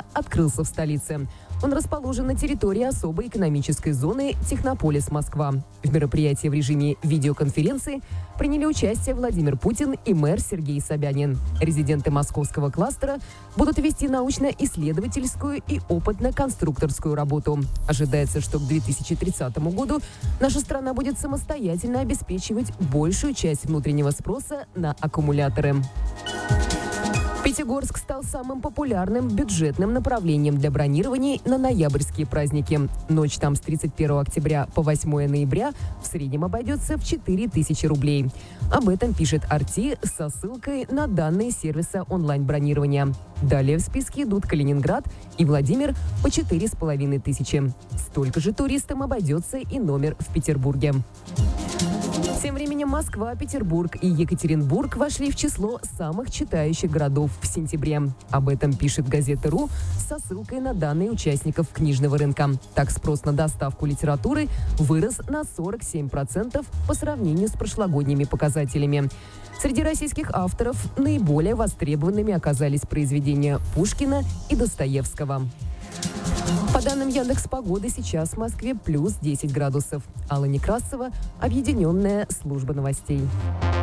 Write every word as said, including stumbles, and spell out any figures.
кластера открылся в столице. Он расположен на территории особой экономической зоны Технополис Москва. В мероприятии в режиме видеоконференции приняли участие Владимир Путин и мэр Сергей Собянин. Резиденты московского кластера будут вести научно-исследовательскую и опытно-конструкторскую работу. Ожидается, что к две тысячи тридцатому году наша страна будет самостоятельно обеспечивать большую часть внутреннего спроса на аккумуляторы. Пятигорск стал самым популярным бюджетным направлением для бронирований на ноябрьские праздники. Ночь там с тридцать первого октября по восьмое ноября в среднем обойдется в четыре тысячи рублей. Об этом пишет Арти со ссылкой на данные сервиса онлайн-бронирования. Далее в списке идут Калининград и Владимир по четыре с половиной тысячи. Столько же туристам обойдется и номер в Петербурге. Тем временем Москва, Петербург и Екатеринбург вошли в число самых читающих городов в сентябре. Об этом пишет газета.ру со ссылкой на данные участников книжного рынка. Так, спрос на доставку литературы вырос на сорок семь процентов по сравнению с прошлогодними показателями. Среди российских авторов наиболее востребованными оказались произведения Пушкина и Достоевского. По данным Яндекс.Погоды, сейчас в Москве плюс десять градусов. Алла Некрасова, Объединенная служба новостей.